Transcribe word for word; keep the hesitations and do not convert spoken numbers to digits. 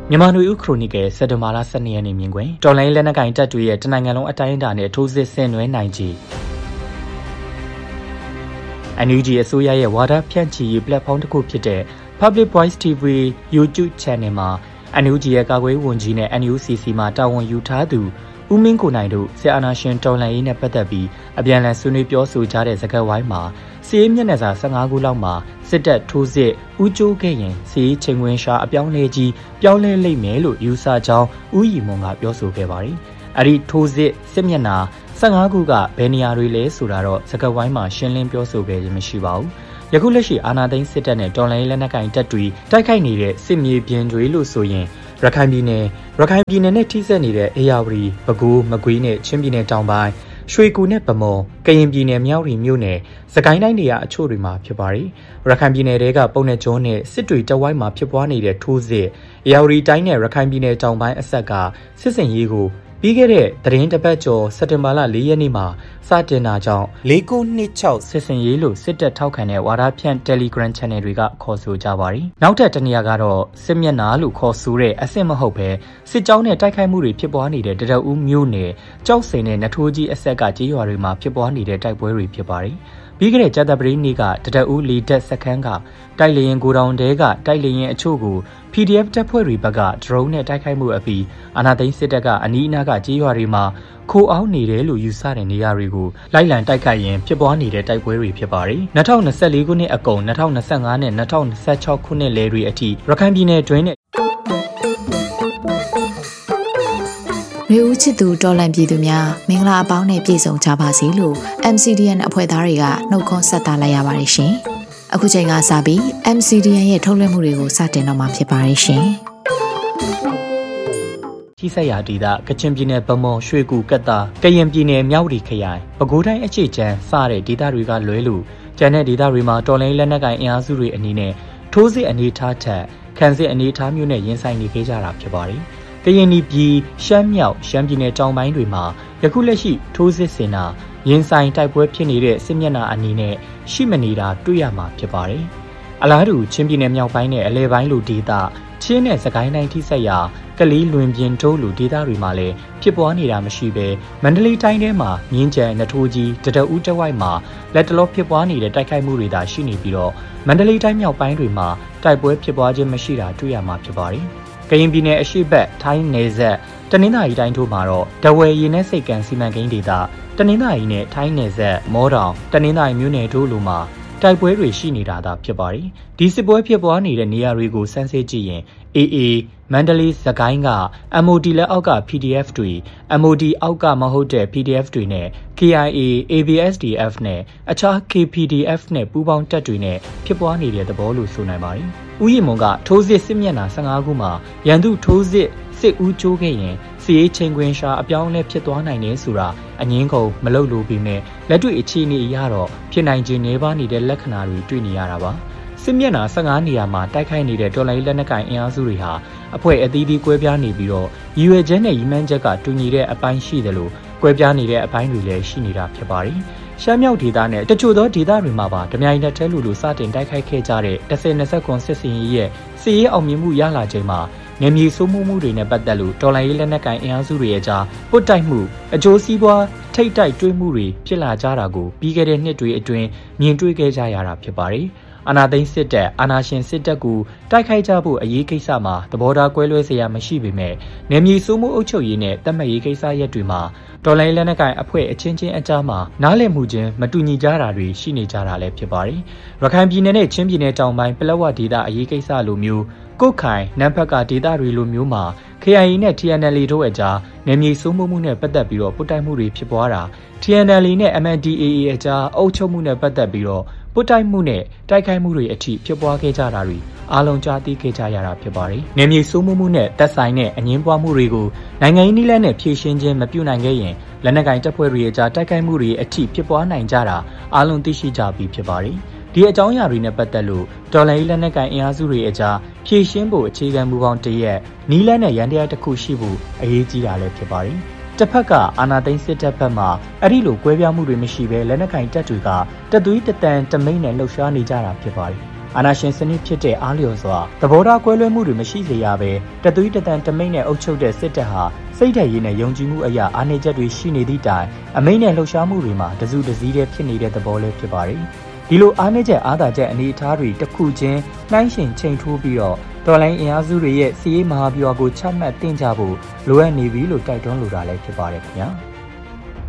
မြန်မာနွေဦးခရိုနီကယ်စက်တင်ဘာလဆယ်နှစ်ရက်နေ့မြင်ကွယ်တော်လိုင်းလက်နက်ကိုင်တပ်တွေရဲ့တနိုင်ငံလုံးအတိုင်းအတာနဲ့ထိုးစစ်ဆင်နွှဲနိုင်ကြီး အန်ယူဂျီ အစိုးရရဲ့ဝါဒဖြန့်ချီရေး platform တစ်ခုဖြစ်တဲ့ Public Voice တီ ဗီ YouTube Channel မှာ အန်ယူဂျီ ရဲ့ကာကွယ်ရေးဝန်ကြီးနဲ့ အန်ယူစီစီ မှာတာဝန်ယူထားသူဦးမင်းကိုနိုင်တို့စစ်အာဏာရှင်တော်လှန်ရေးနဲ့ပတ်သက်ပြီးအပြန်အလှန်ဆွေးနွေးပြောဆိုကြတဲ့စကားဝိုင်းမှာစီးရေးမျက်နှာစာဆယ်ငါးခုလောက်မှာစစ်တပ်ထိုးစစ်ဦးကျိုးခဲ့ရင်စီးရေးချိန်ခွင်ရှာအပြောင်းလဲကြီးပြောင်းလဲလိမ့်မယ်လို့ယူဆကြောင်းဦးရီမွန်ကပြောဆိုခဲ့ပါတယ်။အဲ့ဒီထိုးစစ်စစ်မျက်နှာဆယ်ငါးခုကဘယ်နေရာတွေလဲဆိုတာတော့စကားဝိုင်းမှာရှင်းလင်းပြောဆိုခဲ့ခြင်းမရှိပါဘူး။ယခုလက်ရှိအာဏာသိမ်းစစ်တပ်နဲ့တော်လှန်ရေးလက်နက်ကိုင်တပ်တွေတိုက်ခိုက်နေတဲ့စစ်မြေပြင်တွေလို့ဆိုရင်ရခိုင်ပြည်နယ်ရခိုင်ပြည်နယ်နဲ့ထိစပ်နေတဲ့အေရဝတီပဲခူးမကွေးနဲ့ချင်းပြည်နယ်တောင်ပိုင်းရွှေကူနဲ့ဗမော်ကရင်ပြည်နယ်မြောက်ရီမြို့နယ်စကိုင်းတိုင်းနေရာအချို့တွေမှာဖြစ်ပါတယ်ရခိုင်ပြည်နယ်တဲကပုံနဲ့ကျွန်းနဲ့စစ်တွေတဝိုင်းမှာဖြစ်ပွားနေတဲ့ထိုးစစ်အေရဝတီတိုင်းနဲ့ရခိုင်ပြည်နယ်တောင်ပိုင်းအဆက်ကစစ်စင်ရေးကိုပြီးခဲ့တဲ့သတင်းတစ်ပတ်ကျော်စက်တင်ဘာလ၄ရက်နေ့မှာစတင်တာကြောင့်လေးကိုနှစ်ချောက်စစ်စင်ရေးလို့စစ်တပ်ထောက်ခံတဲ့ဝါဒဖြန့် Telegram Channel တွေကခေါ်ဆိုကြပါတယ်။နောက်ထပ်တနေရာကတော့စစ်မျက်နှာလို့ခေါ်ဆိုတဲ့အဆင့်မဟုတ်ပဲစစ်ကြောင်းနဲ့တိုက်ခိုက်မှုတွေဖြစ်ပွားနေတဲ့တရဦးမြို့နယ်ကြောက်စိန်နဲ့နထိုးကြီးအဆက်ကကြေးရွာတွေမှာဖြစ်ပွားနေတဲ့တိုက်ပွဲတွေဖြစ်ပါတယ်။ပြီးခဲ့တဲ့ကြာသပတေးနေ့ကတရဦးလီတက်စခန်းကတိုက်လေရင်ကိုတောင်တဲကတိုက်လေရင်အချို့ကို ပီဒီအက်ဖ် တပ်ဖွဲ့တွေဘက်က drone နဲ့တိုက်ခိုက်မှုအပြီးအာဏာသိမ်းစစ်တပ်ကအနီးအနားကကြေးရွာတွေမှာခိုအောင်းနေတယ်လို့ယူဆတဲ့နေရာတွေကိုလိုက်လံတိုက်ခိုက်ရင်ဖြစ်ပွားနေတဲ့တိုက်ပွဲတွေဖြစ်ပါတယ်။၂၀၂၄ခုနှစ်အကုန်၂၀၂၅နဲ့၂၀၂၆ခုနှစ်လယ်တွေအထိရခိုင်ပြည်နယ်တွင်းနဲ့နွေဦးချစ်သူတော်လန်ပြည်သူများမင်္ဂလာအပေါင်းနဲ့ပြည့်စုံကြပါစေလို့ အမ် စီ ဒီ အန် အဖွဲ့သားတွေကနှုတ်ခွန်းဆက်တာလိုက်ရပါတယ်ရှင်။အခုချိန်ကစပြီး အမ် စီ ဒီ အန် ရဲ့ထုတ်လွှင့်မှုတွေကိုစတင်တော့မှာဖြစ်ပါတယ်ရှင်။ထိစက်ရာဒေသကချင်ပြည်နယ်ဗမော်ရွှေကူကတ်တာကရင်ပြည်နယ်မြောက်ရီခရိုင်ပဲခူးတိုင်းအခြေချမ်းစတဲ့ဒေသတွေကလွဲလို့ကျန်တဲ့ဒေသတွေမှာတော်လိုင်းလက်နက်ကိုင်အင်အားစုတွေအနေနဲ့ထိုးစစ်အနေထားထက်ခံစစ်အနေထားမျိုးနဲ့ရင်ဆိုင်နေခဲ့ကြတာဖြစ်ပါတယ်။ကရင်ပြည်ရှမ်းမြောက်ရှမ်းပြည်နယ်တောင်ပိုင်းတွေမှာယခုလက်ရှိထိုးစစ်ဆင်တာရင်ဆိုင်တိုက်ပွဲဖြစ်နေတဲ့စစ်မျက်နှာအနေနဲ့ရှိမနေတာတွေ့ရမှာဖြစ်ပါတယ်။အလားတူချင်းပြည်နယ်မြောက်ပိုင်းနဲ့အလဲပိုင်းလိုဒေသချင်းနဲ့စကိုင်းတိုင်းထိစပ်ရာကလေးလွင်ပြင်တိုးလိုဒေသတွေမှာလည်းဖြစ်ပွားနေတာမရှိပဲမန္တလေးတိုင်းထဲမှာမြင်းကြံနထိုးကြီးတတဦးတဝိုက်မှာလက်တလောဖြစ်ပွားနေတဲ့တိုက်ခိုက်မှုတွေသာရှိနေပြီးတော့မန္တလေးတိုင်းမြောက်ပိုင်းတွေမှာတိုက်ပွဲဖြစ်ပွားခြင်းမရှိတာတွေ့ရမှာဖြစ်ပါတယ်။ကရင်ပြည်နယ်အရှိတ်ထိုင်းနယ်စပ်တနင်္သာရီတိုင်းတို့မှာတော့တဝယ်ရေနက်စိတ်ကန်စီမံကိန်းဒေသတနင်္သာရီနဲ့ထိုင်းနယ်စပ်မောတောင်တနင်္သာရီမြို့နယ်တို့လိုမှာတိုက်ပွဲတွေရှိနေတာသာဖြစ်ပါတယ်။ဒီစစ်ပွဲဖြစ်ပွားနေတဲ့နေရာတွေကိုစမ်းစစ်ကြည့်ရင် အေအေ မန္တလေးစကိုင်းက အမ် အို ဒီ လက်အောက်က ပီ ဒီ အက်ဖ် တွေ အမ် အို ဒီ အောက်ကမဟုတ်တဲ့ ပီ ဒီ အက်ဖ် တွေနဲ့ ကေ အိုင် အေ အေ ဘီ အက်စ် ဒီ အက်ဖ် နဲ့အခြား ကေ ပီ ဒီ အက်ဖ် နဲ့ပူးပေါင်းတပ်တွေနဲ့ဖြစ်ပွားနေတဲ့သဘောလို့ဆိုနိုင်ပါတယ်။ဦးရီမွန်ကထိုးစစ်စစ်မျက်နှာဆယ်ငါးခုမှာရန်သူထိုးစစ်စစ်ဦးကျိုးခဲ့ရင်စီရေးချိန်ခွင်ရှာအပြောင်းလဲဖြစ်သွားနိုင်တယ်ဆိုတာအငင်းကုန်မလုပ်လို့ပြီးမဲ့လက်တွေ့အခြေအနေအရတော့ဖြစ်နိုင်ခြင်းနေပါနေတဲ့လက္ခဏာတွေတွေ့နေရတာပါစစ်မျက်နှာဆယ်ငါးနေရာမှာတိုက်ခိုက်နေတဲ့တော်လိုင်းလက်နက်ကိုင်အင်အားစုတွေဟာအဖွဲ့အသီးသီးကွဲပြားနေပြီးတော့ရည်ရွယ်ချက်နဲ့ရည်မှန်းချက်ကတူညီတဲ့အပိုင်းရှိတယ်လို့ကွဲပြားနေတဲ့အပိုင်းတွေလည်းရှိနေတာဖြစ်ပါတယ်ရှမ်းမြောက်ဒေသနဲ့တချို့သောဒေသတွေမှာပါဓမြိုင်နဲ့တဲလူလူစတင်တိုက်ခိုက်ခဲ့ကြတဲ့၁၀၂၀ခွန်စစ်စင်ရေးရဲ့စစ်ရေးအောင်မြင်မှုရလာချိန်မှာငမြေစိုးမှုမှုတွေနဲ့ပတ်သက်လို့တော်လိုင်းရေးလက်နက်ကိုင်အင်အားစုတွေရဲ့ကြားပုတ်တိုက်မှုအကျိုးစီးပွားထိတ်တိုက်တွေးမှုတွေဖြစ်လာကြတာကိုပြီးခဲ့တဲ့နှစ်တွေအတွင်းမြင်တွေ့ခဲ့ကြရတာဖြစ်ပါတယ်။အာဏာသိမ်းစစ်တပ်အာဏာရှင်စစ်တပ်ကိုတိုက်ခိုက်ကြဖို့အရေးကိစ္စမှာသဘောထားကွဲလွဲစရာမရှိပေမဲ့ငမြေစိုးမှုအုပ်ချုပ်ရေးနဲ့တတ်မှတ်ရေးကိစ္စရပ်တွေမှာတော်လိုင်းလက်နက်ကိုင်အဖွဲ့အချင်းချင်းအကြားမှာနားလည်မှုချင်းမတူညီကြတာတွေရှိနေကြတာလည်းဖြစ်ပါတယ်။ရခိုင်ပြည်နယ်နဲ့ချင်းပြည်နယ်တောင်ပိုင်းပလက်ဝဒေသအရေးကိစ္စလိုမျိုးကုတ်ခိုင်နမ်ဖက်ကဒေသတွေလိုမျိုးမှာ ကေ အိုင် အေ နဲ့ တီ အန် အယ်လ် အေ တို့အကြားနယ်မြေစိုးမိုးမှုနဲ့ပတ်သက်ပြီးတော့ပုတ်တိုက်မှုတွေဖြစ်ပွားတာ တီ အန် အယ်လ် အေ နဲ့ အမ် အန် ဒီ အေ အေ အကြားအုပ်ချုပ်မှုနဲ့ပတ်သက်ပြီးတော့ပုတ်တိုက်မှုနဲ့တိုက်ခိုက်မှုတွေအထိဖြစ်ပွားခဲ့ကြတာတွေအားလုံးကြားသိခဲ့ကြရတာဖြစ်ပါတယ်။နယ်မြေစိုးမိုးမှုနဲ့သက်ဆိုင်တဲ့အငင်းပွားမှုတွေကိုနိုင်ငံရေးနည်းလမ်းနဲ့ဖြေရှင်းခြင်းမပြုနိုင်ခဲ့ရင်လက်နက်ကိုင်တပ်ဖွဲ့တွေအကြားတိုက်ခိုက်မှုတွေအထိဖြစ်ပွားနိုင်ကြတာအားလုံးသိရှိကြပြီးဖြစ်ပါတယ်။ဒီအကြောင်းအရာတွေနဲ့ပတ်သက်လို့တော်လှန်ရေးလက်နက်ကိုင်အင်အားစုတွေအကြားဖြည့်ရှင်းဖို့အခြေခံမူပေါင်းတရက်နီးလန်းနဲ့ရန်တရားတစ်ခုရှိဖို့အရေးကြီးတာလည်းဖြစ်ပါတယ်။တစ်ဖက်ကအာဏာသိမ်းစစ်တပ်ဘက်မှအဲ့ဒီလိုကွဲပြားမှုတွေမရှိဘဲလက်နက်ကိုင်တပ်တွေကတသွေးတတန်တမိန်နဲ့လှုပ်ရှားနေကြတာဖြစ်ပါတယ်။အာဏာရှင်စနစ်ဖြစ်တဲ့အားလျော်စွာသဘောထားကွဲလွဲမှုတွေမရှိစေရဘဲတသွေးတသံတမိတ်နဲ့အုပ်ချုပ်တဲ့စစ်တပ်ဟာစိတ်ဓာတ်ရည်နဲ့ယုံကြည်မှုအရာအားနည်းချက်တွေရှိနေသည့်တိုင်အမိန့်နဲ့လှုပ်ရှားမှုတွေမှာတစုတစည်းတည်းဖြစ်နေတဲ့သဘောလေးဖြစ်ပါတယ်ဒီလိုအားနည်းချက်အားသာချက်အနေအထားတွေတစ်ခုချင်းနှိုင်းယှဉ်ချိန်ထိုးပြီးတော့တော်လိုင်းအင်အားစုတွေရဲ့စီးရေးမဟာဗျူဟာကိုချမှတ်တင်ကြဖို့လိုအပ်နေပြီလို့တိုက်တွန်းလိုတာလည်းဖြစ်ပါတယ်ခင်ဗျာ